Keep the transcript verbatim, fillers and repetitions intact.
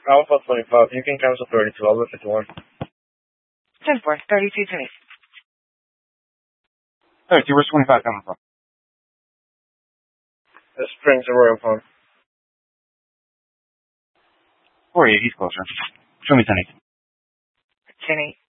Alpha twenty-five, you can cancel thirty-two, I'll live fifty-one. ten four, thirty-two to me. thirty-two, where's twenty-five coming from? The Springs and Royal Palm. four eight, he's closer. Show me ten eight. ten eight.